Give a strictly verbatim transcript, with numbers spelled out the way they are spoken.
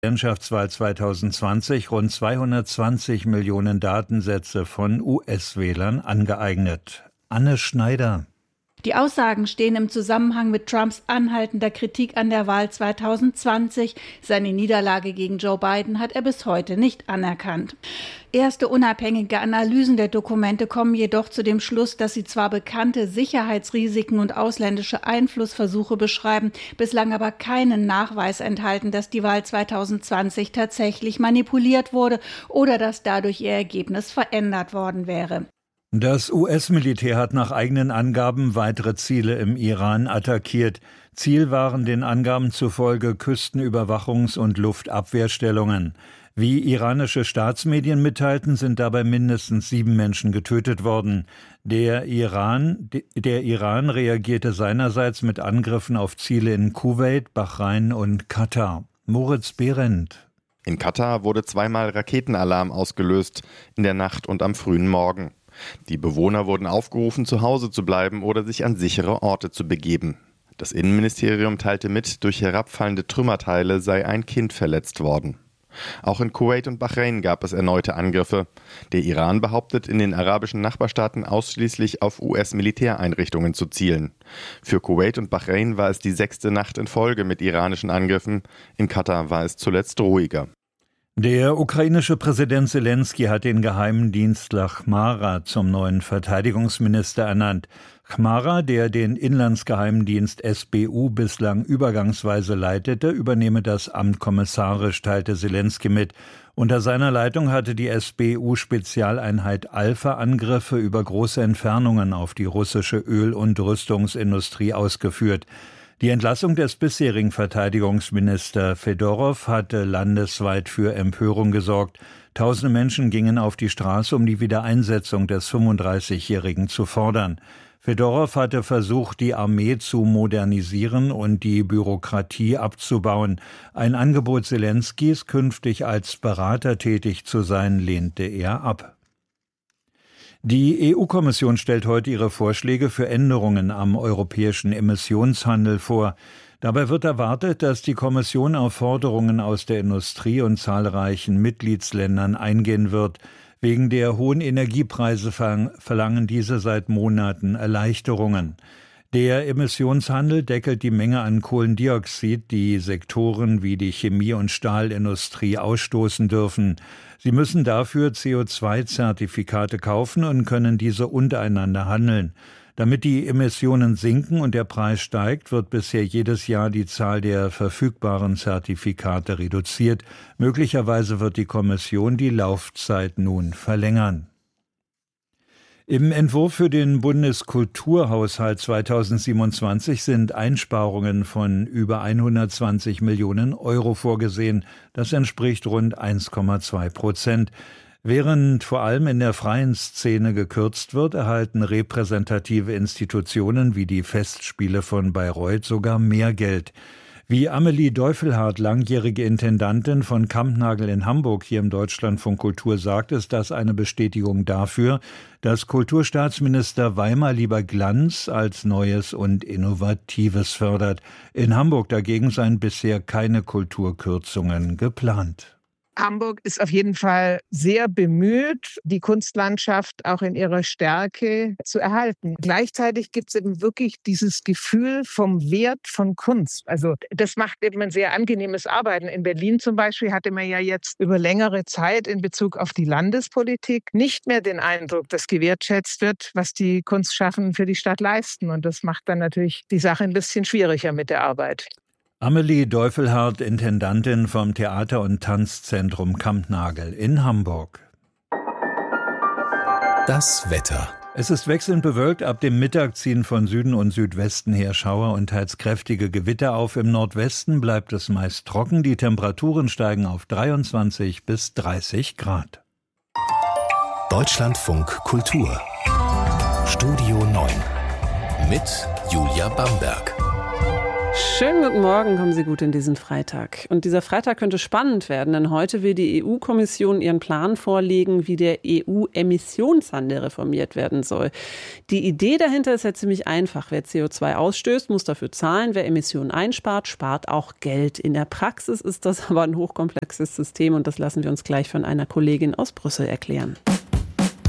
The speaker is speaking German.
Präsidentschaftswahl zweitausendzwanzig rund zweihundertzwanzig Millionen Datensätze von U S-Wählern angeeignet. Anne Schneider. Die Aussagen stehen im Zusammenhang mit Trumps anhaltender Kritik an der Wahl zweitausendzwanzig. Seine Niederlage gegen Joe Biden hat er bis heute nicht anerkannt. Erste unabhängige Analysen der Dokumente kommen jedoch zu dem Schluss, dass sie zwar bekannte Sicherheitsrisiken und ausländische Einflussversuche beschreiben, bislang aber keinen Nachweis enthalten, dass die Wahl zweitausendzwanzig tatsächlich manipuliert wurde oder dass dadurch ihr Ergebnis verändert worden wäre. Das U S-Militär hat nach eigenen Angaben weitere Ziele im Iran attackiert. Ziel waren den Angaben zufolge Küstenüberwachungs- und Luftabwehrstellungen. Wie iranische Staatsmedien mitteilten, sind dabei mindestens sieben Menschen getötet worden. Der Iran, der Iran reagierte seinerseits mit Angriffen auf Ziele in Kuwait, Bahrain und Katar. Moritz Behrendt. In Katar wurde zweimal Raketenalarm ausgelöst, in der Nacht und am frühen Morgen. Die Bewohner wurden aufgerufen, zu Hause zu bleiben oder sich an sichere Orte zu begeben. Das Innenministerium teilte mit, durch herabfallende Trümmerteile sei ein Kind verletzt worden. Auch in Kuwait und Bahrain gab es erneute Angriffe. Der Iran behauptet, in den arabischen Nachbarstaaten ausschließlich auf U S-Militäreinrichtungen zu zielen. Für Kuwait und Bahrain war es die sechste Nacht in Folge mit iranischen Angriffen. In Katar war es zuletzt ruhiger. Der ukrainische Präsident Selenskyj hat den Geheimdienstler Chmara zum neuen Verteidigungsminister ernannt. Chmara, der den Inlandsgeheimdienst S B U bislang übergangsweise leitete, übernehme das Amt kommissarisch, teilte Selenskyj mit. Unter seiner Leitung hatte die S B U-Spezialeinheit Alpha Angriffe über große Entfernungen auf die russische Öl- und Rüstungsindustrie ausgeführt. Die Entlassung des bisherigen Verteidigungsminister Fedorow hatte landesweit für Empörung gesorgt. Tausende Menschen gingen auf die Straße, um die Wiedereinsetzung des fünfunddreißigjährigen zu fordern. Fedorow hatte versucht, die Armee zu modernisieren und die Bürokratie abzubauen. Ein Angebot Selenskys, künftig als Berater tätig zu sein, lehnte er ab. Die E U-Kommission stellt heute ihre Vorschläge für Änderungen am europäischen Emissionshandel vor. Dabei wird erwartet, dass die Kommission auf Forderungen aus der Industrie und zahlreichen Mitgliedsländern eingehen wird. Wegen der hohen Energiepreise verlangen diese seit Monaten Erleichterungen. Der Emissionshandel deckelt die Menge an Kohlendioxid, die Sektoren wie die Chemie- und Stahlindustrie ausstoßen dürfen. Sie müssen dafür C O zwei Zertifikate kaufen und können diese untereinander handeln. Damit die Emissionen sinken und der Preis steigt, wird bisher jedes Jahr die Zahl der verfügbaren Zertifikate reduziert. Möglicherweise wird die Kommission die Laufzeit nun verlängern. Im Entwurf für den Bundeskulturhaushalt zweitausendsiebenundzwanzig sind Einsparungen von über hundertzwanzig Millionen Euro vorgesehen. Das entspricht rund eins Komma zwei Prozent. Während vor allem in der freien Szene gekürzt wird, erhalten repräsentative Institutionen wie die Festspiele von Bayreuth sogar mehr Geld. Wie Amelie Deufelhardt, langjährige Intendantin von Kampnagel in Hamburg hier im Deutschlandfunk Kultur sagt, ist das eine Bestätigung dafür, dass Kulturstaatsminister Weimar lieber Glanz als Neues und Innovatives fördert. In Hamburg dagegen seien bisher keine Kulturkürzungen geplant. Hamburg ist auf jeden Fall sehr bemüht, die Kunstlandschaft auch in ihrer Stärke zu erhalten. Gleichzeitig gibt es eben wirklich dieses Gefühl vom Wert von Kunst. Also das macht eben ein sehr angenehmes Arbeiten. In Berlin zum Beispiel hatte man ja jetzt über längere Zeit in Bezug auf die Landespolitik nicht mehr den Eindruck, dass gewertschätzt wird, was die Kunstschaffenden für die Stadt leisten. Und das macht dann natürlich die Sache ein bisschen schwieriger mit der Arbeit. Amelie Deufelhardt, Intendantin vom Theater- und Tanzzentrum Kampnagel in Hamburg. Das Wetter. Es ist wechselnd bewölkt. Ab dem Mittag ziehen von Süden und Südwesten her Schauer und teils kräftige Gewitter auf. Im Nordwesten bleibt es meist trocken. Die Temperaturen steigen auf dreiundzwanzig bis dreißig Grad. Deutschlandfunk Kultur. Studio neun mit Julia Bamberg. Schönen guten Morgen, kommen Sie gut in diesen Freitag. Und dieser Freitag könnte spannend werden, denn heute will die E U-Kommission ihren Plan vorlegen, wie der E U-Emissionshandel reformiert werden soll. Die Idee dahinter ist ja ziemlich einfach. Wer C O zwei ausstößt, muss dafür zahlen. Wer Emissionen einspart, spart auch Geld. In der Praxis ist das aber ein hochkomplexes System und das lassen wir uns gleich von einer Kollegin aus Brüssel erklären.